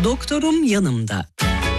Doktorum yanımda.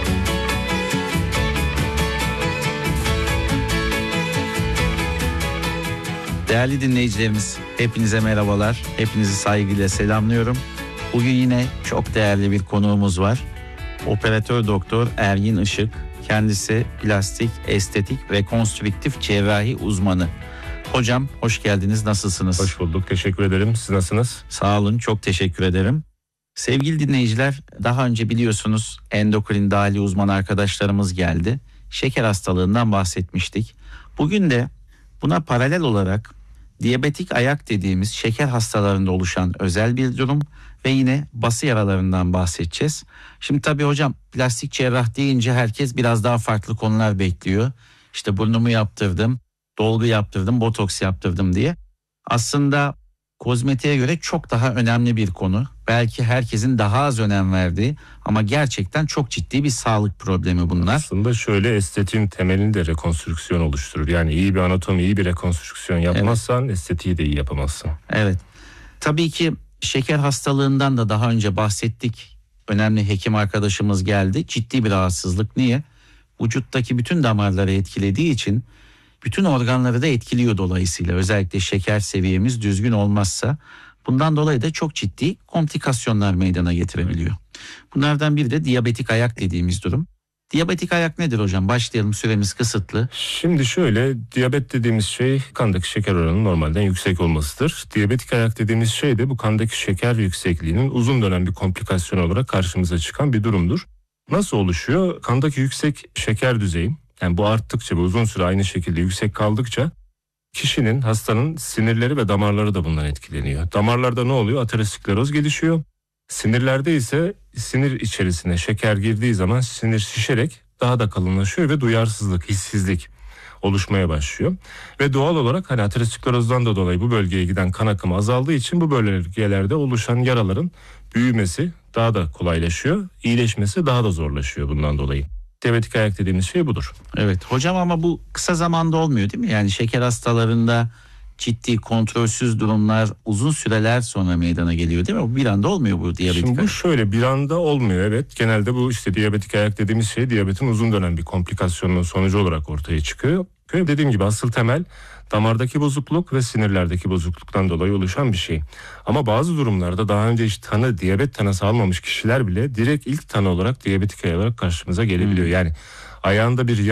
Değerli dinleyicilerimiz, hepinize merhabalar. Hepinizi saygıyla selamlıyorum. Bugün yine çok değerli bir konuğumuz var. Operatör doktor Ergin Işık. Kendisi plastik, estetik, rekonstrüktif cerrahi uzmanı. Hocam hoş geldiniz. Nasılsınız? Hoş bulduk. Teşekkür ederim. Siz nasılsınız? Sağ olun. Çok teşekkür ederim. Sevgili dinleyiciler, daha önce biliyorsunuz endokrin dahili uzman arkadaşlarımız geldi. Şeker hastalığından bahsetmiştik. Bugün de buna paralel olarak diyabetik ayak dediğimiz şeker hastalarında oluşan özel bir durum ve yine bası yaralarından bahsedeceğiz. Şimdi tabii hocam, plastik cerrah deyince herkes biraz daha farklı konular bekliyor. İşte burnumu yaptırdım, dolgu yaptırdım, botoks yaptırdım diye. Aslında kozmetiğe göre çok daha önemli bir konu. Belki herkesin daha az önem verdiği ama gerçekten çok ciddi bir sağlık problemi bunlar. Aslında şöyle, estetiğin temelini de rekonstrüksiyon oluşturur. Yani iyi bir anatomi, iyi bir rekonstrüksiyon yapmazsan estetiği de iyi yapamazsın. Evet. Tabii ki şeker hastalığından da daha önce bahsettik. Önemli hekim arkadaşımız geldi. Ciddi bir rahatsızlık. Niye? Vücuttaki bütün damarları etkilediği için bütün organları da etkiliyor dolayısıyla. Özellikle şeker seviyemiz düzgün olmazsa bundan dolayı da çok ciddi komplikasyonlar meydana getirebiliyor. Bunlardan biri de diyabetik ayak dediğimiz durum. Diyabetik ayak nedir hocam? Başlayalım, süremiz kısıtlı. Şimdi şöyle, diyabet dediğimiz şey kandaki şeker oranının normalden yüksek olmasıdır. Diyabetik ayak dediğimiz şey de bu kandaki şeker yüksekliğinin uzun dönem bir komplikasyon olarak karşımıza çıkan bir durumdur. Nasıl oluşuyor? Kandaki yüksek şeker düzeyi, yani bu arttıkça ve uzun süre aynı şekilde yüksek kaldıkça kişinin, hastanın sinirleri ve damarları da bundan etkileniyor. Damarlarda ne oluyor? Ateroskleroz gelişiyor. Sinirlerde ise sinir içerisine şeker girdiği zaman sinir şişerek daha da kalınlaşıyor ve duyarsızlık, hissizlik oluşmaya başlıyor. Ve doğal olarak hani aterosklerozdan da dolayı bu bölgeye giden kan akımı azaldığı için bu bölgelerde oluşan yaraların büyümesi daha da kolaylaşıyor. İyileşmesi daha da zorlaşıyor bundan dolayı. Diyabetik ayak dediğimiz şey budur. Evet hocam, ama bu kısa zamanda olmuyor değil mi? Yani şeker hastalarında ciddi kontrolsüz durumlar uzun süreler sonra meydana geliyor değil mi? Bu bir anda olmuyor bu diyabetik Şimdi bu ayak. şöyle, bir anda olmuyor, evet. Genelde bu işte diyabetik ayak dediğimiz şey diyabetin uzun dönem bir komplikasyonunun sonucu olarak ortaya çıkıyor. Dediğim gibi asıl temel damardaki bozukluk ve sinirlerdeki bozukluktan dolayı oluşan bir şey. Ama bazı durumlarda daha önce hiç diyabet tanısı almamış kişiler bile direkt ilk tanı olarak diyabetik ayak olarak karşımıza gelebiliyor. Yani ayağında bir